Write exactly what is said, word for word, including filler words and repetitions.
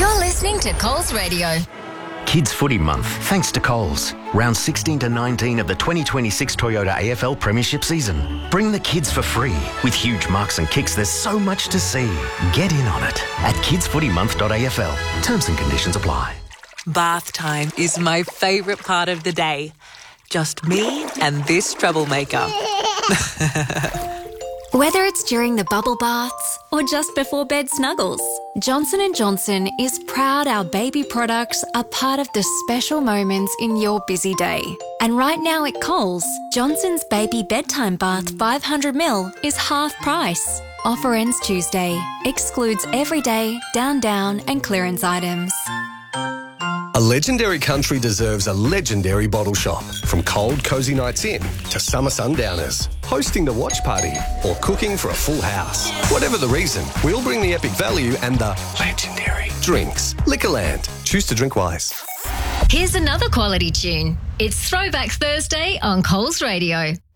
You're listening to Coles Radio. Kids Footy Month, thanks to Coles. Round sixteen to nineteen of the twenty twenty-six Toyota A F L Premiership season. Bring the kids for free. With huge marks and kicks, there's so much to see. Get in on it at kids footy month dot a f l. Terms and conditions apply. Bath time is my favourite part of the day. Just me and this troublemaker. Whether it's during the bubble baths or just before bed snuggles, Johnson and Johnson is proud our baby products are part of the special moments in your busy day. And right now at Coles, Johnson's Baby Bedtime Bath five hundred milliliters is half price. Offer ends Tuesday. Excludes everyday, down down and clearance items. A legendary country deserves a legendary bottle shop. From cold, cosy nights in to summer sundowners, hosting the watch party or cooking for a full house. Whatever the reason, we'll bring the epic value and the legendary drinks. Liquorland. Choose to drink wise. Here's another quality tune. It's Throwback Thursday on Coles Radio.